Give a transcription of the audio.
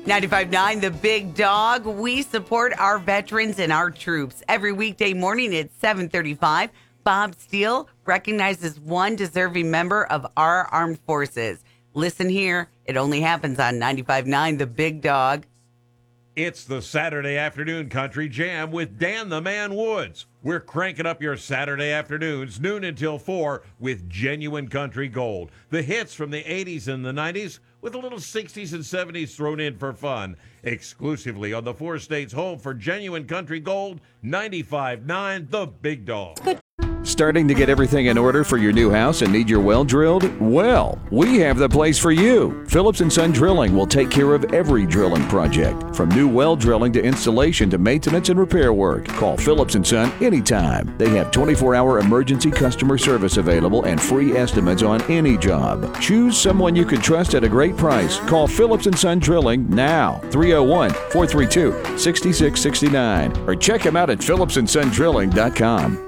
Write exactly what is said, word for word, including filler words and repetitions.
ninety-five point nine The Big Dog. We support our veterans and our troops. Every weekday morning at seven thirty-five, Bob Steele recognizes one deserving member of our armed forces. Listen here. It only happens on ninety-five point nine The Big Dog. It's the Saturday Afternoon Country Jam with Dan the Man Woods. We're cranking up your Saturday afternoons, noon until four, with genuine country gold. The hits from the eighties and the nineties, with a little sixties and seventies thrown in for fun. Exclusively on the four states home for genuine country gold, ninety-five point nine The Big Dog. Starting to get everything in order for your new house and need your well drilled? Well, we have the place for you. Phillips and Son Drilling will take care of every drilling project, from new well drilling to installation to maintenance and repair work. Call Phillips and Son anytime. They have twenty-four hour emergency customer service available and free estimates on any job. Choose someone you can trust at a great price. Call Phillips and Son Drilling now, three oh one, four three two, six six six nine, or check them out at phillips and son drilling dot com.